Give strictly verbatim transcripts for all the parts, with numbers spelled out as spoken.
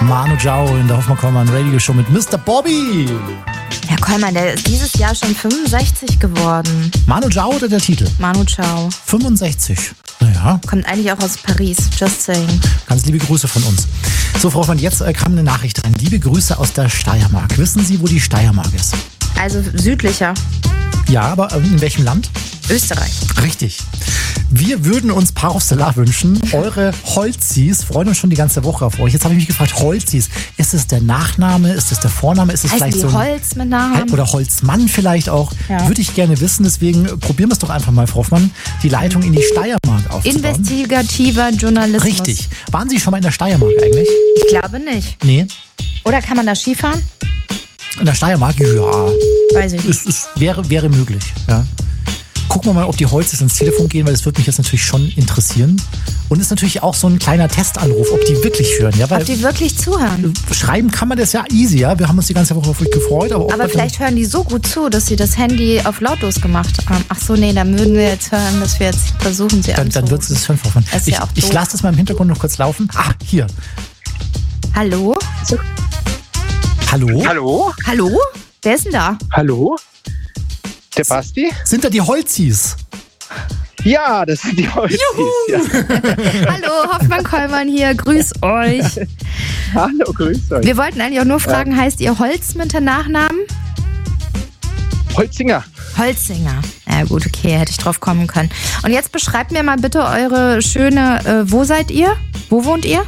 Manu Chao in der Hoffmann-Kollmann Radio Show mit Mister Bobby. Herr Kollmann, der ist dieses Jahr schon fünfundsechzig geworden. Manu Chao oder der Titel? Manu Chao. fünfundsechzig. Naja. Kommt eigentlich auch aus Paris, just saying. Ganz liebe Grüße von uns. So, Frau Hoffmann, jetzt äh, kam eine Nachricht rein. Liebe Grüße aus der Steiermark. Wissen Sie, wo die Steiermark ist? Also südlicher. Ja, aber äh, in welchem Land? Österreich. Richtig. Wir würden uns Par Stellar wünschen. Eure Holzis freuen uns schon die ganze Woche auf euch. Jetzt habe ich mich gefragt, Holzis, ist es der Nachname, ist es der Vorname, ist es Heißen vielleicht die so ein Holz mit Namen? oder Holzmann vielleicht auch? Ja. Würde ich gerne wissen, deswegen probieren wir es doch einfach mal, Frau Hoffmann, die Leitung in die Steiermark aufzubauen. Investigativer Journalismus. Richtig. Waren Sie schon mal in der Steiermark eigentlich? Ich glaube nicht. Nee. Oder kann man da Skifahren? In der Steiermark? Ja. Weiß ich nicht. Es, es wäre, wäre möglich, ja. Gucken wir mal, ob die Holzis ins Telefon gehen, weil das würde mich jetzt natürlich schon interessieren. Und ist natürlich auch so ein kleiner Testanruf, ob die wirklich hören. Ja, weil Ob die wirklich zuhören. schreiben kann man das ja easy, ja. Wir haben uns die ganze Woche auf euch gefreut. Aber, Aber vielleicht hören die so gut zu, dass sie das Handy auf lautlos gemacht haben. Ach so, nee, dann würden wir jetzt hören, dass wir jetzt versuchen, sie Dann, dann wird sie das hören, Frau Hoffmann. Das ist Ich, ja auch ich doof. lasse das mal im Hintergrund noch kurz laufen. Ah, hier. Hallo? Hallo? Hallo? Hallo? Wer ist denn da? Hallo? Der Basti? Sind da die Holzis? Ja, das sind die Holzis. Ja. Hallo, Hoffmann-Kollmann hier, grüß euch. Hallo, grüß euch. Wir wollten eigentlich auch nur fragen, heißt ihr Holz mit der Nachnamen? Holzinger. Holzinger. Ja gut, okay, hätte ich drauf kommen können. Und jetzt beschreibt mir mal bitte eure schöne, äh, wo seid ihr? Wo wohnt ihr?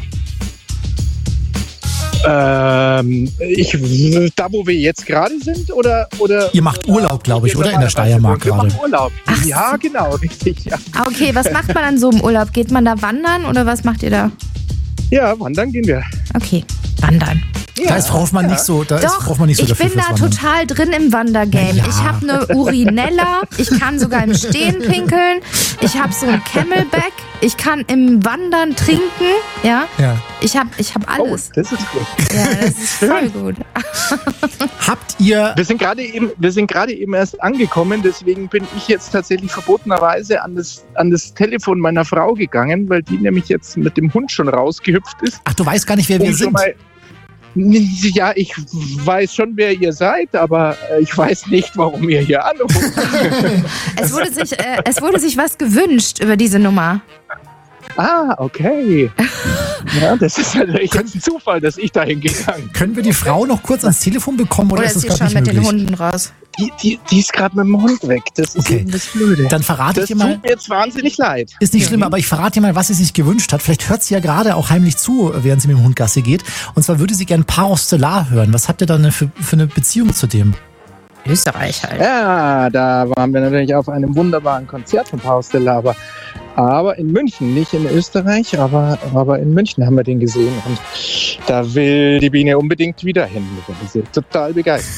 Ähm, ich, da, wo wir jetzt gerade sind, oder? oder Ihr macht Urlaub, glaube ich, oder oder? In der Steiermark wir gerade. machen Urlaub. Ach ja, genau, richtig. Ja. Ah, okay, was macht man an so einem Urlaub? Geht man da wandern oder was macht ihr da? ja, wandern gehen wir. Okay, wandern. Da ist Frau Hoffmann nicht so, da ist Doch, Frau Hoffmann nicht so ich dafür bin da fürs Wandern. total drin im Wandergame. Ja. Ich habe eine Urinella, ich kann sogar im Stehen pinkeln, ich habe so ein Camelback, ich kann im Wandern trinken, ja. Ja. Ich habe ich hab Oh, alles. das ist gut. Ja, das ist voll gut. Habt ihr... Wir sind gerade eben, wir sind gerade eben erst angekommen, deswegen bin ich jetzt tatsächlich verbotenerweise an das, an das Telefon meiner Frau gegangen, weil die nämlich jetzt mit dem Hund schon rausgehüpft ist. Ach, du weißt gar nicht, wer wir Um schon sind. mal- Ja, ich weiß schon, wer ihr seid, aber äh, ich weiß nicht, warum ihr hier anruft. Es wurde sich, äh, es wurde sich was gewünscht über diese Nummer. Ah, okay. Ja, das ist natürlich ein Zufall, dass ich dahin gegangen bin. Können wir die Frau noch kurz ans Telefon bekommen oder, Oder ist ist das sie gerade schon nicht mit den möglich? Hunden raus? Die, die, die ist gerade mit dem Hund weg. Das ist Okay. eben das Blöde. Dann verrate ich Das dir mal... tut mir jetzt wahnsinnig leid. Ist nicht schlimm, aber ich verrate dir mal, was sie sich gewünscht hat. Vielleicht hört sie ja gerade auch heimlich zu, während sie mit dem Hund Gassi geht. Und zwar würde sie gerne Par Stellar hören. Was habt ihr da eine, für, für eine Beziehung zu dem? Österreich halt. Ja, da waren wir natürlich auf einem wunderbaren Konzert von Par Stellar, aber, aber in München, nicht in Österreich, aber, aber in München haben wir den gesehen und da will die Biene unbedingt wieder hin. Wir sind total begeistert.